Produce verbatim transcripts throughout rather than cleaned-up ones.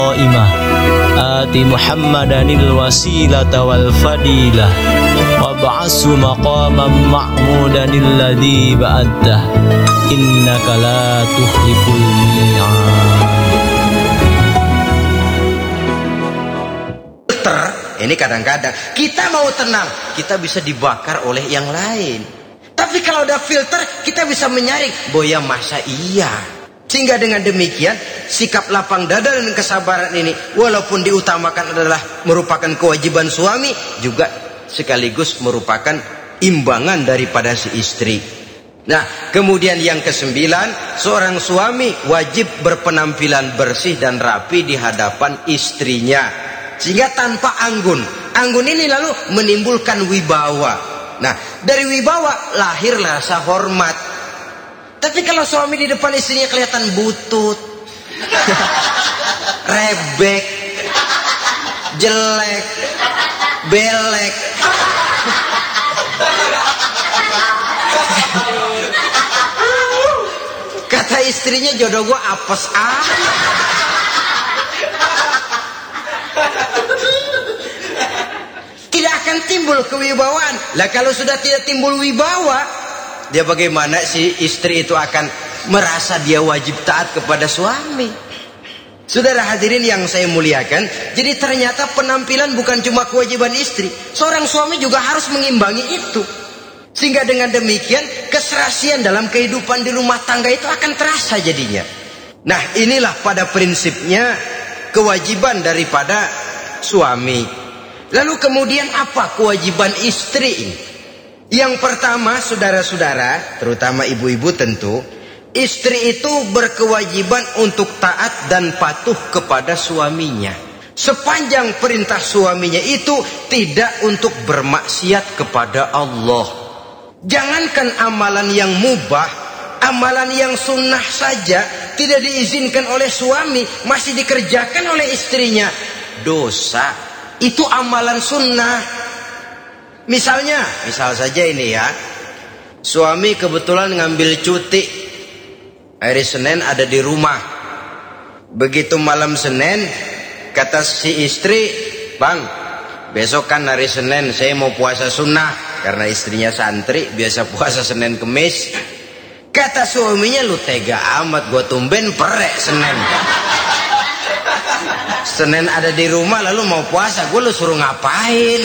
Imah ati Muhammadanil wasilata wal fadilah wa ba'asu maqaman ma'mudanil ladzi ba'atta innaka la tuhliful mi'ad. Ini kadang-kadang kita mau tenang, kita bisa dibakar oleh yang lain. Tapi kalau ada filter, kita bisa menyaring. Boya masa iya. Sehingga dengan demikian, sikap lapang dada dan kesabaran ini, walaupun diutamakan adalah merupakan kewajiban suami, juga sekaligus merupakan imbangan daripada si istri. Nah, kemudian yang kesembilan, seorang suami wajib berpenampilan bersih dan rapi di hadapan istrinya. Sehingga tanpa anggun. Anggun ini lalu menimbulkan wibawa. Nah, dari wibawa lahirlah rasa hormat. Tapi kalau suami di depan istrinya kelihatan butut, rebek, jelek, belek, kata istrinya, jodoh gua apes ah. Tidak akan timbul kewibawaan. Lah kalau sudah tidak timbul wibawa, dia bagaimana si istri itu akan merasa dia wajib taat kepada suami? Saudara hadirin yang saya muliakan, jadi ternyata penampilan bukan cuma kewajiban istri, seorang suami juga harus mengimbangi itu. Sehingga dengan demikian keserasian dalam kehidupan di rumah tangga itu akan terasa jadinya. Nah, inilah pada prinsipnya kewajiban daripada suami. Lalu kemudian apa kewajiban istri ini? Yang pertama, saudara-saudara, terutama ibu-ibu tentu, istri itu berkewajiban untuk taat dan patuh kepada suaminya. Sepanjang perintah suaminya itu tidak untuk bermaksiat kepada Allah. Jangankan amalan yang mubah, amalan yang sunnah saja tidak diizinkan oleh suami, masih dikerjakan oleh istrinya. Dosa. Itu amalan sunnah. Misalnya, misal saja ini ya, suami kebetulan ngambil cuti hari Senin ada di rumah. Begitu malam Senin, kata si istri, bang, besok kan hari Senin, saya mau puasa sunnah. Karena istrinya santri, biasa puasa Senin Kemis. Kata suaminya, lu tega amat, gua tumben perek Senin. Senin ada di rumah lalu mau puasa, gue lu suruh ngapain?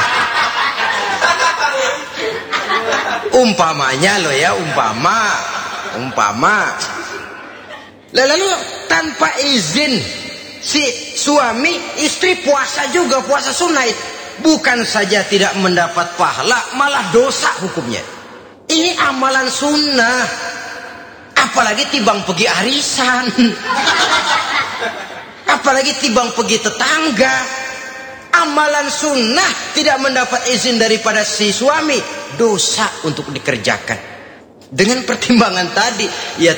Umpamanya lo ya, umpama Umpama lalu tanpa izin si suami, istri puasa juga, puasa sunnah. Bukan saja tidak mendapat pahala, malah dosa hukumnya. Ini amalan sunnah. Apalagi tibang pergi arisan, apalagi tibang pergi tetangga. Amalan sunnah tidak mendapat izin daripada si suami, dosa untuk dikerjakan. Dengan pertimbangan tadi, ya